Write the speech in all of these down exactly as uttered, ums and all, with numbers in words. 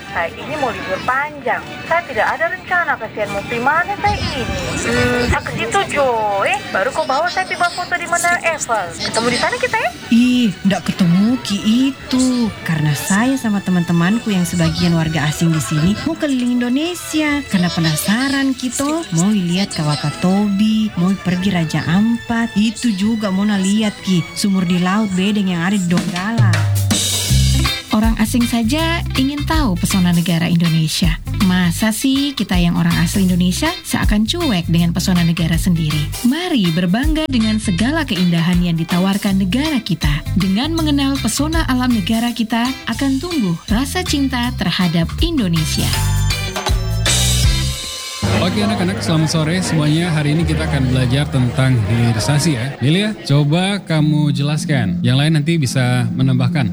Saya ini mau libur panjang. Saya tidak ada rencana, kasihan mau pergi mana saya ini. Hmm, saya ke situ Jo. Eh, baru kau bawa saya tiba foto di Menara Eiffel. Ketemu di sana kita ya? Ih, ndak ketemu Ki itu. Karena saya sama teman-temanku yang sebagian warga asing di sini mau keliling Indonesia. Karena penasaran gitu, mau lihat Kawakatobi, mau pergi Raja Ampat. Itu juga mau lihat Ki, sumur di laut bedeng yang ada di Donggala. Orang asing saja ingin tahu pesona negara Indonesia. Masa sih kita yang orang asli Indonesia seakan cuek dengan pesona negara sendiri? Mari berbangga dengan segala keindahan yang ditawarkan negara kita. Dengan mengenal pesona alam negara kita, akan tumbuh rasa cinta terhadap Indonesia. Oke anak-anak, selamat sore semuanya. Hari ini kita akan belajar tentang hilirisasi ya. Lilia, coba kamu jelaskan. Yang lain nanti bisa menambahkan.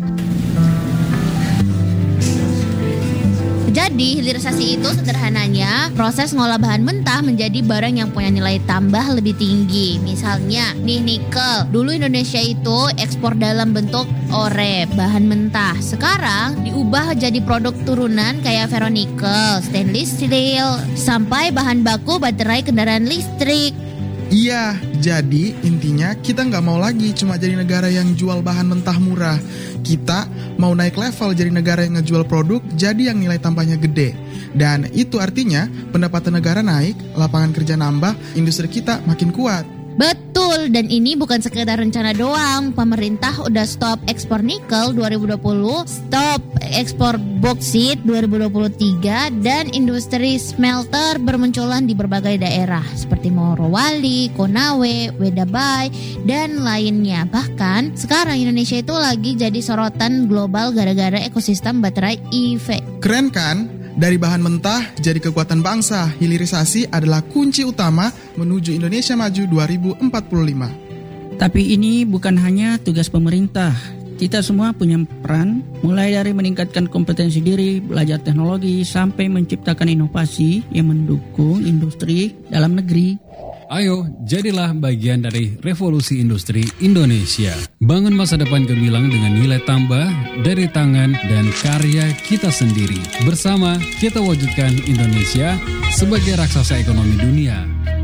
Jadi hilirisasi itu sederhananya proses ngolah bahan mentah menjadi barang yang punya nilai tambah lebih tinggi. Misalnya nih nikel, dulu Indonesia itu ekspor dalam bentuk ore, bahan mentah. Sekarang diubah jadi produk turunan kayak ferronikel, stainless steel, sampai bahan baku baterai kendaraan listrik. Iya, jadi intinya kita nggak mau lagi cuma jadi negara yang jual bahan mentah murah. Kita mau naik level jadi negara yang ngejual produk jadi yang nilai tambahnya gede. Dan itu artinya pendapatan negara naik, lapangan kerja nambah, industri kita makin kuat. Betul, dan ini bukan sekedar rencana doang. Pemerintah udah stop ekspor nikel dua ribu dua puluh, stop ekspor boksit dua ribu dua puluh tiga, dan industri smelter bermunculan di berbagai daerah seperti Morowali, Konawe, Wedabai, dan lainnya. Bahkan sekarang Indonesia itu lagi jadi sorotan global gara-gara ekosistem baterai E V. Keren kan? Dari bahan mentah jadi kekuatan bangsa, hilirisasi adalah kunci utama menuju Indonesia Maju dua ribu empat puluh lima. Tapi ini bukan hanya tugas pemerintah. Kita semua punya peran, mulai dari meningkatkan kompetensi diri, belajar teknologi, sampai menciptakan inovasi yang mendukung industri dalam negeri. Ayo, jadilah bagian dari revolusi industri Indonesia. Bangun masa depan gemilang dengan nilai tambah dari tangan dan karya kita sendiri. Bersama kita wujudkan Indonesia sebagai raksasa ekonomi dunia.